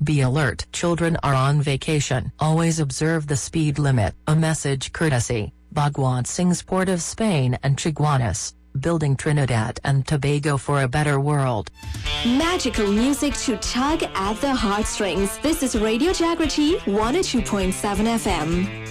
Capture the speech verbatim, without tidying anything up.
Be alert. Children are on vacation. Always observe the speed limit. A message courtesy, Bhagwan Singh's Port of Spain and Chaguanas, building Trinidad and Tobago for a better world. Magical music to tug at the heartstrings. This is Radio Jagrati one oh two point seven F M.